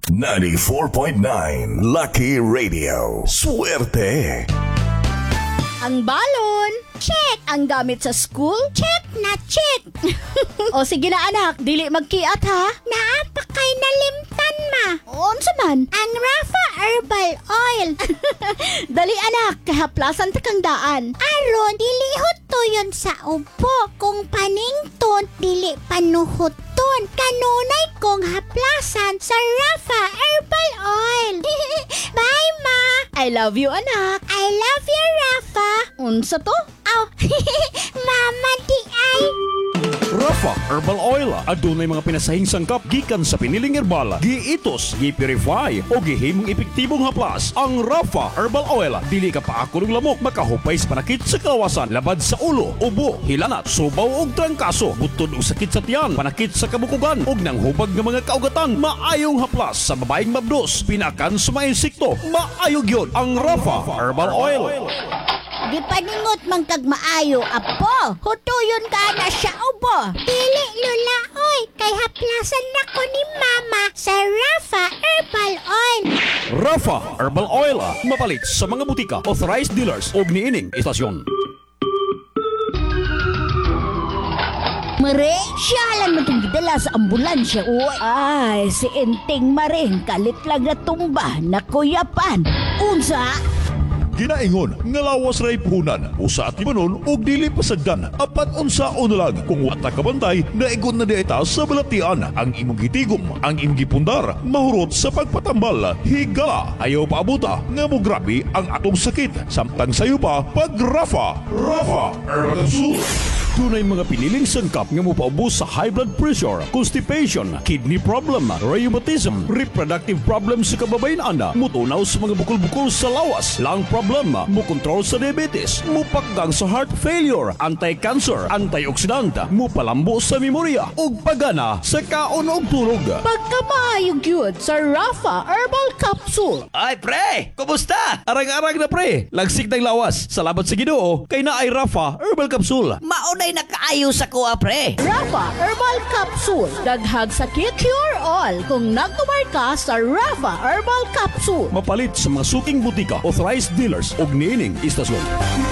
94.9 Lucky Radio. Swerte. Ang balon, check. Ang gamit sa school, check na check. O sige na anak, dili magkiat ha. Naapakay na limtan ma. Unsa man? Ang Rafa Herbal Oil. Dali anak, kahaplasan ta kang daan. Aron, dili hutoyon sa ubo. Kung panington, dili panuhuton. Kanunay kong haplasan sa Rafa Herbal Oil. Bye ma. I love you anak. I love you Rafa. Unsa to? Oh, mama di ay. Rafa Herbal Oil adunay mga pinasahing sangkap gikan sa piniling herbal, giitos, gi-purify o gihimong epektibong haplas. Ang Rafa Herbal Oil dili ka paako ng lamok, makahupay sa panakit sa kawasan, labad sa ulo, ubo, hilanat, subaw ug trangkaso, butod o sakit sa tiyan, panakit sa kabukugan ug nanghubag ng mga kaugatan. Maayong haplas sa babaeng mabdos, pinakan sa mga insekto. Maayog yun ang Rafa Herbal Oil. Di paningot man kag maayo, apo. Hutuyon ka na siya ubo. Dili lula, oy. Kay haplasan na ko ni mama sa Rafa Herbal Oil. Rafa Herbal Oil, mapalit sa mga butika, authorized dealers ug niining istasyon. Mare, siyalan mo itong gidala sa ambulansya, uy. Ay, si Enteng Maring, kalit lang na tumba, nakuyapan. Unsa? Ginaingon nga lawas ray puhunan usa at ibanon og dili pasagdan apat unsa o nalang kung wata kabantay naigon na dieta sa balatian ang imong gitigom ang imong gipundar mahurot sa pagpatambal higala ayaw paabuta nga mo grabe ang atong sakit samtang sayo pa pag Rafa Herbal Capsule. Tunay mga piniling sangkap nga mopaubos sa high blood pressure, constipation, kidney problem, rheumatism, reproductive problems sa kababayan-ana, mutunaw sa mga bukol-bukol sa lawas, lung problem, mukontrol sa diabetes, mupakgang sa heart failure, anti-cancer, antioxidant, mupalambo sa memorya, ug pagana sa kaon og tulog. Pagkamaayog yun sa Rafa Herbal Capsule. Ay pre, kumusta? Arang-arang na pre, lagsik ng lawas. Salamat sa Ginoo kay na ay Rafa Herbal Capsule. Maunay nakaayo sa kuha, pre. Rafa Herbal Capsule. Daghag sakit, cure all. Kung nagtumar ka sa Rafa Herbal Capsule. Mapalit sa mga suking butika, authorized dealers ug niining istasyon.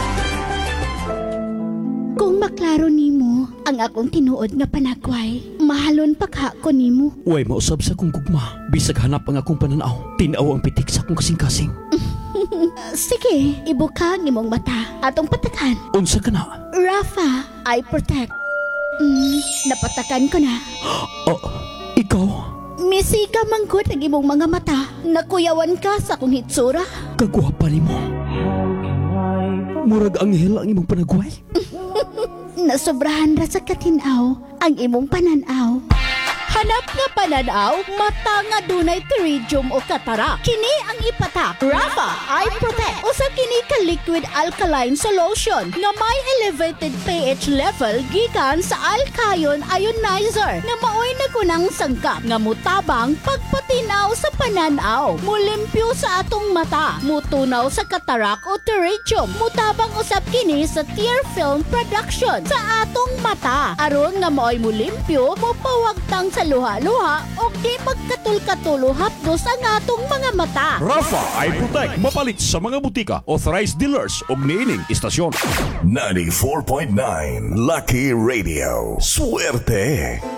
Kung maklaro nimo ang akong tinuod nga panagway, mahalon pagha ko nimo. Uy, mausab sa kong gugma. Bisag hanap ang akong pananaw. Tinaw ang pitik sa akong kasing-kasing. Sige, ibuka ang imong mata. Atong patakan. Unsa ka na? Rafa, I protect. Napatakan ko na. Oh, ikaw? Misika manggod ang imong mga mata. Nakuyawan ka sa akong hitsura. Kagwapa ni mo. Murag anghel ang imong panagway. Nasobrahan ra sa katinaw ang imong pananaw. Hanap nga pananaw, mata nga dunay pterygium o katarak. Kini ang ipatak. Rafa Eye Protect. Usa kini ka liquid alkaline solution nga may elevated pH level gikan sa alkayon ionizer nga maoy nagunang sangkap nga mutabang pagpatinaw sa pananaw. Mulimpyo sa atong mata, mutunaw sa katarak o pterygium. Mutabang usab kini sa tear film production sa atong mata. Aron nga maoy mulimpyo, mupawagtang sa luha-luha o di magkatul-katulo hapdos ang atong mga mata. Rafa Eye Protect. Mapalit sa mga butika, authorized dealers ug niining istasyon. 94.9 Lucky Radio. Swerte.